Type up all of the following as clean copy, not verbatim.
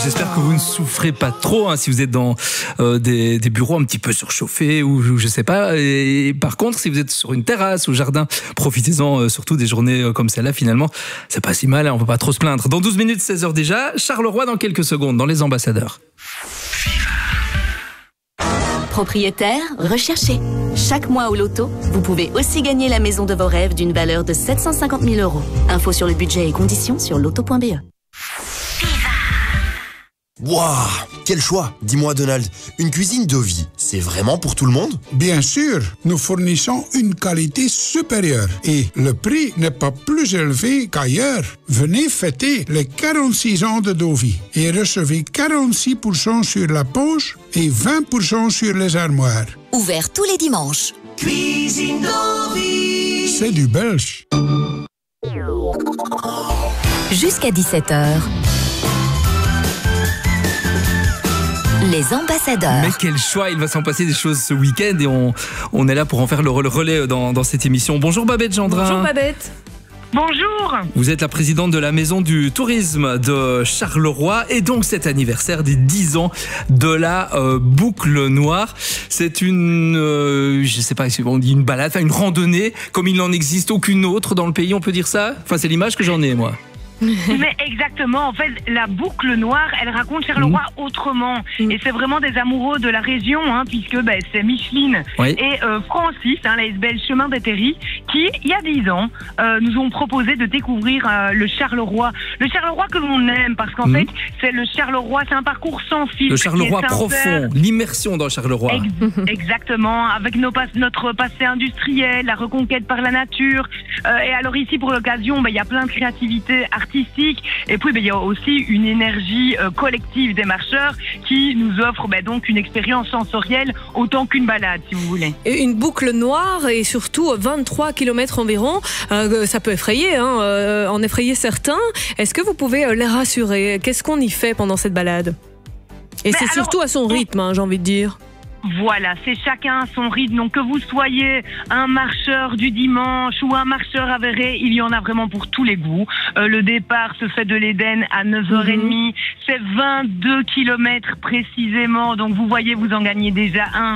j'espère que vous ne souffrez pas trop si vous êtes dans des bureaux un petit peu surchauffés ou je sais pas. Et par contre, si vous êtes sur une terrasse ou jardin, profitez-en surtout des journées comme celle-là. Finalement, c'est pas si mal, on peut pas trop se plaindre. Dans 12 minutes, 16h déjà, Charleroi dans quelques secondes, dans Les Ambassadeurs. Propriétaire, recherché. Chaque mois au loto, vous pouvez aussi gagner la maison de vos rêves d'une valeur de 750 000 €. Info sur le budget et conditions sur loto.be. Waouh, quel choix! Dis-moi Donald, une cuisine Dovi, c'est vraiment pour tout le monde? Bien sûr, nous fournissons une qualité supérieure et le prix n'est pas plus élevé qu'ailleurs. Venez fêter les 46 ans de Dovi et recevez 46% sur la poche et 20% sur les armoires. Ouvert tous les dimanches. Cuisine Dovi. C'est du belge. Jusqu'à 17h. Les Ambassadeurs. Mais quel choix, il va s'en passer des choses ce week-end et on est là pour en faire le relais dans cette émission. Bonjour Babette Gendrin. Bonjour Babette. Bonjour. Vous êtes la présidente de la Maison du Tourisme de Charleroi et donc cet anniversaire des 10 ans de la Boucle Noire. C'est une, je sais pas si on dit une balade, une randonnée comme il n'en existe aucune autre dans le pays, on peut dire ça? Enfin, c'est l'image que j'en ai, moi. Mais exactement, en fait, la Boucle Noire, elle raconte Charleroi autrement. Et c'est vraiment des amoureux de la région, puisque c'est Micheline et Francis, l'ASBL Chemin des Terris, qui, il y a 10 ans, nous ont proposé de découvrir le Charleroi. Le Charleroi que l'on aime, parce qu'en fait, c'est le Charleroi, c'est un parcours sans filtre. Le Charleroi profond, l'immersion dans le Charleroi. Exactement, avec notre passé industriel, la reconquête par la nature. Et alors ici, pour l'occasion, il y a plein de créativité artistique. Et puis, il y a aussi une énergie collective des marcheurs qui nous offre donc une expérience sensorielle autant qu'une balade, si vous voulez. Et une boucle noire et surtout 23 km environ, ça peut effrayer, en effrayer certains. Est-ce que vous pouvez les rassurer? Qu'est-ce qu'on y fait pendant cette balade? Et c'est surtout à son rythme, j'ai envie de dire. Voilà, c'est chacun à son rythme. Donc que vous soyez un marcheur du dimanche ou un marcheur avéré, il y en a vraiment pour tous les goûts. Le départ se fait de l'Éden à 9h30. C'est 22 km précisément. Donc vous voyez, vous en gagnez déjà un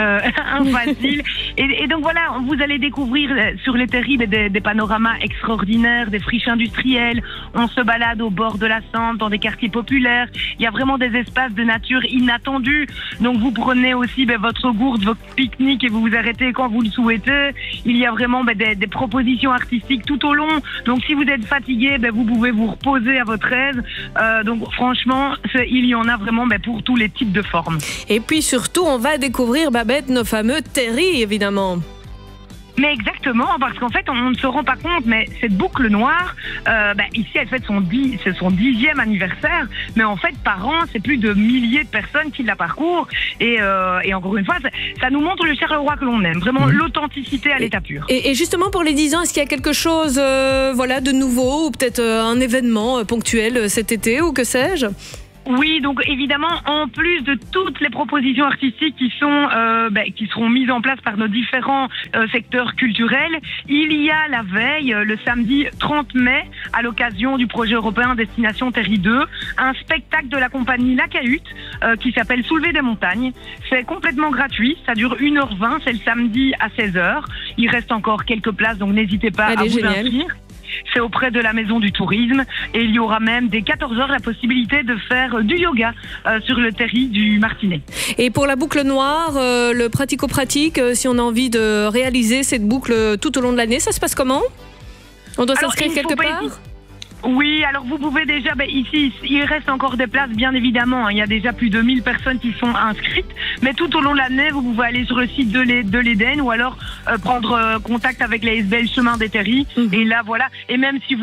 facile. Et donc voilà, vous allez découvrir sur les Terris des panoramas extraordinaires, des friches industrielles. On se balade au bord de la Sambre, dans des quartiers populaires. Il y a vraiment des espaces de nature inattendus. Donc vous prenez aussi votre gourde, votre pique-nique et vous vous arrêtez quand vous le souhaitez. Il y a vraiment des propositions artistiques tout au long. Donc si vous êtes fatigué, vous pouvez vous reposer à votre aise. Donc franchement, il y en a vraiment pour tous les types de formes. Et puis surtout, on va découvrir, Babette, nos fameux terris, évidemment. Mais exactement, parce qu'en fait, on ne se rend pas compte, mais cette Boucle Noire, ici, elle fête son 10e anniversaire, mais en fait, par an, c'est plus de milliers de personnes qui la parcourent, et encore une fois, ça nous montre le Charleroi que l'on aime, vraiment l'authenticité à l'état pur. Et justement, pour les 10 ans, est-ce qu'il y a quelque chose de nouveau, ou peut-être un événement ponctuel cet été, ou que sais-je ? Oui, donc évidemment, en plus de toutes les propositions artistiques qui seront mises en place par nos différents secteurs culturels, il y a la veille, le samedi 30 mai, à l'occasion du projet européen Destination Terri 2, un spectacle de la compagnie La Cahute qui s'appelle Soulever des montagnes. C'est complètement gratuit, ça dure 1h20, c'est le samedi à 16h. Il reste encore quelques places, donc n'hésitez pas à vous inscrire. C'est auprès de la Maison du Tourisme et il y aura même dès 14h la possibilité de faire du yoga sur le terri du Martinet. Et pour la Boucle Noire, le pratico-pratique, si on a envie de réaliser cette boucle tout au long de l'année, ça se passe comment? On doit s'inscrire quelque part? Oui, alors vous pouvez déjà, ici, il reste encore des places, bien évidemment. Il y a déjà plus de 1000 personnes qui sont inscrites. Mais tout au long de l'année, vous pouvez aller sur le site de l'Éden ou alors prendre contact avec l'ASBL Chemin des Terris. Et là, voilà. Et même si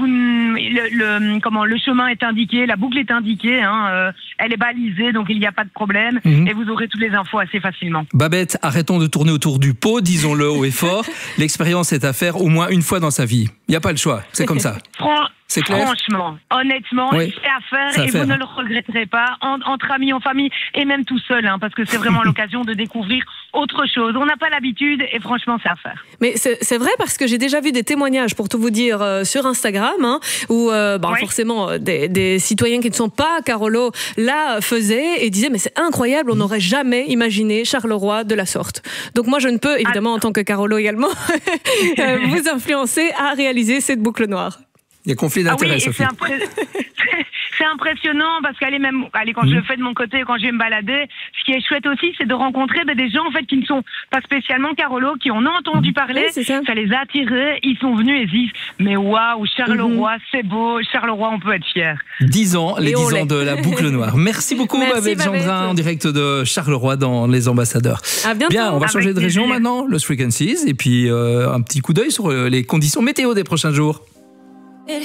le chemin est indiqué, la boucle est indiquée, elle est balisée, donc il n'y a pas de problème. Et vous aurez toutes les infos assez facilement. Babette, arrêtons de tourner autour du pot, disons-le haut et fort. L'expérience est à faire au moins une fois dans sa vie. Il n'y a pas le choix, c'est comme ça. C'est clair. Franchement, honnêtement, Oui. c'est à faire C'est à et faire, vous ne hein. le regretterez pas, entre amis, en famille et même tout seul, hein, parce que c'est vraiment l'occasion de découvrir autre chose. On n'a pas l'habitude et franchement, c'est à faire. Mais c'est vrai parce que j'ai déjà vu des témoignages, pour tout vous dire, sur Instagram, hein, où Oui. forcément des citoyens qui ne sont pas Carolo là faisaient et disaient mais c'est incroyable, on n'aurait jamais imaginé Charleroi de la sorte. Donc moi je ne peux évidemment en tant que Carolo également vous influencer à réaliser cette boucle noire. Il y a conflit Ah oui, d'intérêts, et Sophie. c'est impressionnant parce quand je le fais de mon côté, quand je vais me balader, ce qui est chouette aussi, c'est de rencontrer des gens en fait qui ne sont pas spécialement Carolo, qui en ont entendu parler, Oui, c'est ça. les a attirés, ils sont venus et se disent mais waouh, Charleroi, c'est beau, Charleroi, on peut être fier. 10 ans, les Et 10 on ans l'est. de la boucle noire. Merci beaucoup, Merci, Babette Babette. Gendrin, en direct de Charleroi dans Les Ambassadeurs. À bientôt. Bien, on va Avec changer de région plaisir. maintenant, Lost Frequencies, et puis un petit coup d'œil sur les conditions météo des prochains jours.